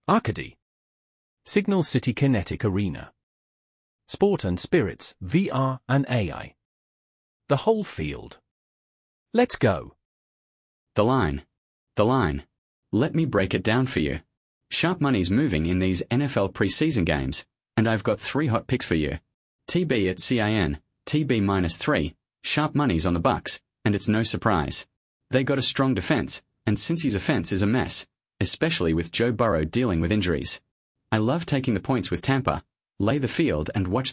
Arcady. Signal City Kinetic Arena. Sport and Spirits, VR and AI. The whole field. Let's go. The line. The line. Let me break it down for you. Sharp money's moving in these NFL preseason games, and I've got 3 hot picks for you. TB at CIN, TB -3, sharp money's on the Bucks, and it's no surprise. They got a strong defense, and Cincy's offense is a mess, especially with Joe Burrow dealing with injuries. I love taking the points with Tampa, lay the field and watch